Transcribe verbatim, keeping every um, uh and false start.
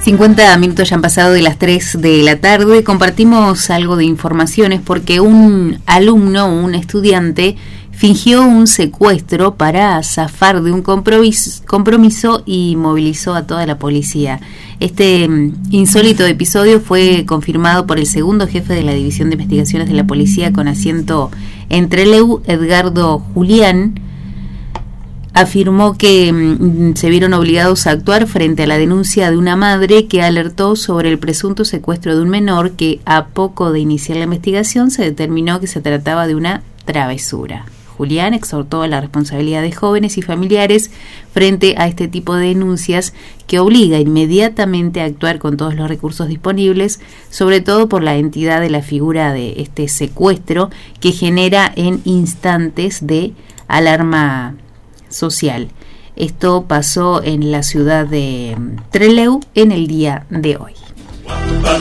cincuenta minutos ya han pasado de las tres de la tarde. Compartimos algo de informaciones porque un alumno, un estudiante, fingió un secuestro para zafar de un compromiso, compromiso y movilizó a toda la policía. Este insólito episodio fue confirmado por el segundo jefe de la División de Investigaciones de la Policía con asiento en Trelew, Edgardo Julián. Afirmó que mm, se vieron obligados a actuar frente a la denuncia de una madre que alertó sobre el presunto secuestro de un menor que, a poco de iniciar la investigación, se determinó que se trataba de una travesura. Julián exhortó a la responsabilidad de jóvenes y familiares frente a este tipo de denuncias que obliga inmediatamente a actuar con todos los recursos disponibles, sobre todo por la entidad de la figura de este secuestro que genera en instantes de alarma social. Esto pasó en la ciudad de Trelew en el día de hoy.